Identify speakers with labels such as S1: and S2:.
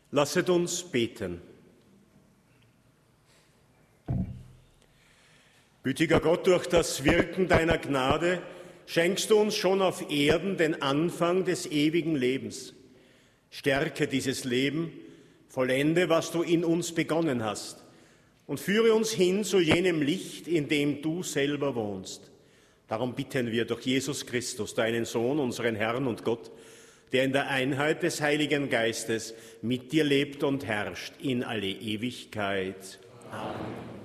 S1: Lasset uns beten. Gütiger Gott, durch das Wirken deiner Gnade schenkst du uns schon auf Erden den Anfang des ewigen Lebens. Stärke dieses Leben, vollende, was du in uns begonnen hast, und führe uns hin zu jenem Licht, in dem du selber wohnst. Darum bitten wir durch Jesus Christus, deinen Sohn, unseren Herrn und Gott, der in der Einheit des Heiligen Geistes mit dir lebt und herrscht in alle Ewigkeit. Amen.